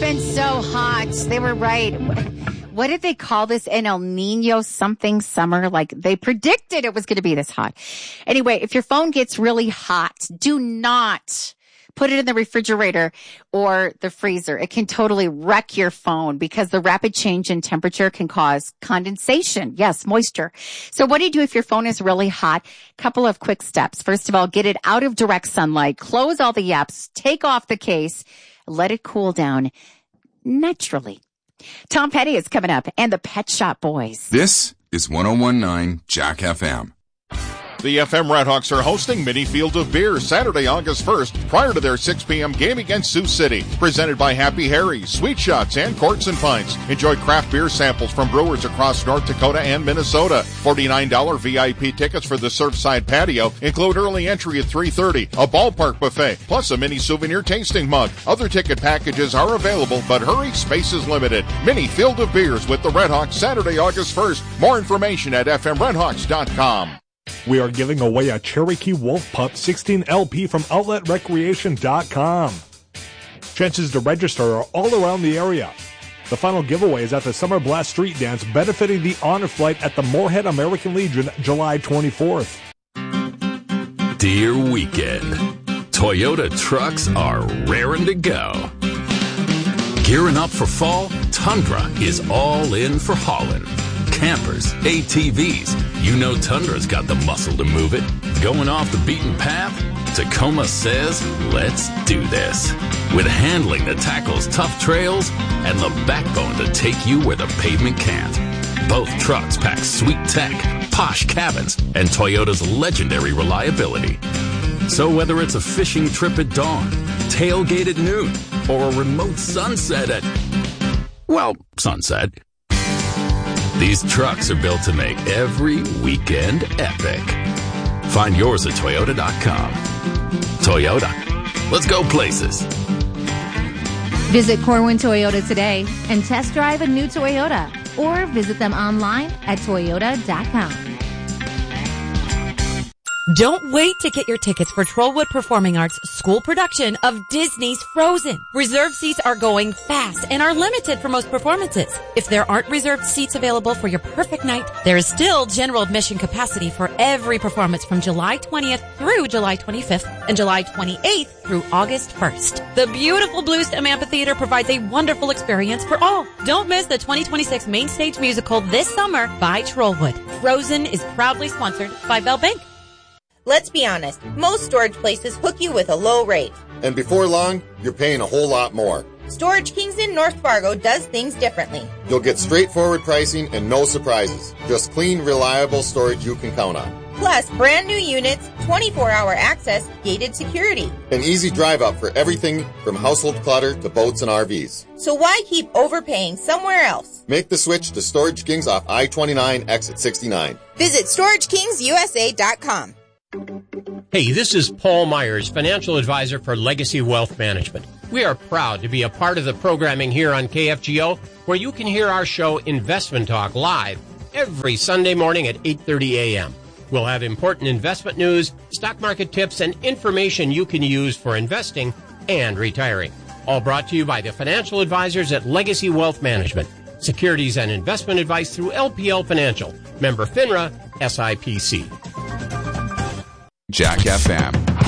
been so hot. They were right. What did they call this? An El Nino something summer? Like they predicted it was going to be this hot. Anyway, if your phone gets really hot, do not put it in the refrigerator or the freezer. It can totally wreck your phone because the rapid change in temperature can cause condensation. Yes, moisture. So what do you do if your phone is really hot? Couple of quick steps. First of all, get it out of direct sunlight. Close all the apps. Take off the case. Let it cool down naturally. Tom Petty is coming up and the Pet Shop Boys. This is 101.9 Jack FM. The FM Redhawks are hosting Mini Field of Beer Saturday, August 1st, prior to their 6 p.m. game against Sioux City. Presented by Happy Harry's, Sweet Shots, and Quarts and Pints. Enjoy craft beer samples from brewers across North Dakota and Minnesota. $49 VIP tickets for the Surfside Patio include early entry at 3:30, a ballpark buffet, plus a mini souvenir tasting mug. Other ticket packages are available, but hurry, space is limited. Mini Field of Beers with the Redhawks Saturday, August 1st. More information at fmredhawks.com. We are giving away a Cherokee Wolf Pup 16 LP from OutletRecreation.com. Chances to register are all around the area. The final giveaway is at the Summer Blast Street Dance benefiting the Honor Flight at the Moorhead American Legion, July 24th. Dear weekend, Toyota trucks are raring to go. Gearing up for fall, Tundra is all in for hauling. Campers, ATVs, you know Tundra's got the muscle to move it. Going off the beaten path? Tacoma says, let's do this. With handling that tackles tough trails and the backbone to take you where the pavement can't. Both trucks pack sweet tech, posh cabins, and Toyota's legendary reliability. So whether it's a fishing trip at dawn, tailgate at noon, or a remote sunset at, well, sunset, these trucks are built to make every weekend epic. Find yours at Toyota.com. Toyota. Let's go places. Visit Corwin Toyota today and test drive a new Toyota or visit them online at Toyota.com. Don't wait to get your tickets for Trollwood Performing Arts' school production of Disney's Frozen. Reserved seats are going fast and are limited for most performances. If there aren't reserved seats available for your perfect night, there is still general admission capacity for every performance from July 20th through July 25th and July 28th through August 1st. The beautiful Bluestem Amphitheater provides a wonderful experience for all. Don't miss the 2026 main stage musical this summer by Trollwood. Frozen is proudly sponsored by Bell Bank. Let's be honest, most storage places hook you with a low rate. And before long, you're paying a whole lot more. Storage Kings in North Fargo does things differently. You'll get straightforward pricing and no surprises. Just clean, reliable storage you can count on. Plus, brand new units, 24-hour access, gated security. An easy drive up for everything from household clutter to boats and RVs. So why keep overpaying somewhere else? Make the switch to Storage Kings off I-29, exit 69. Visit StorageKingsUSA.com. Hey, this is Paul Myers, financial advisor for Legacy Wealth Management. We are proud to be a part of the programming here on KFGO, where you can hear our show Investment Talk live every Sunday morning at 8:30 a.m. We'll have important investment news, stock market tips, and information you can use for investing and retiring. All brought to you by the financial advisors at Legacy Wealth Management. Securities and investment advice through LPL Financial. Member FINRA, SIPC. Jack FM.